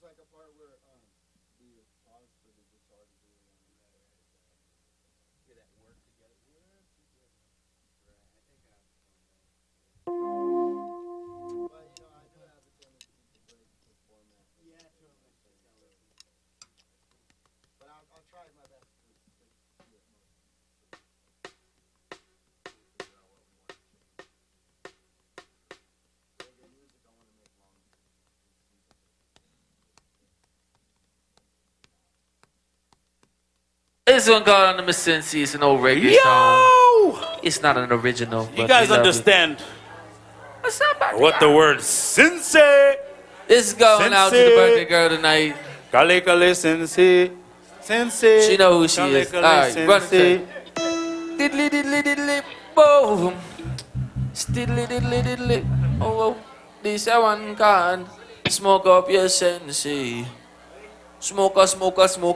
This one called on the Sensi. It's an old reggae song. It's not an original. You guys understand what the word sensei? This is going out to the birthday girl tonight. Kale kale sensei. Sensei. She know who she is. All right, run it. Diddly diddly diddly boom. Diddly diddly diddly. Oh, this one can smoke up your Sensi. Smoker, smoker, smoker.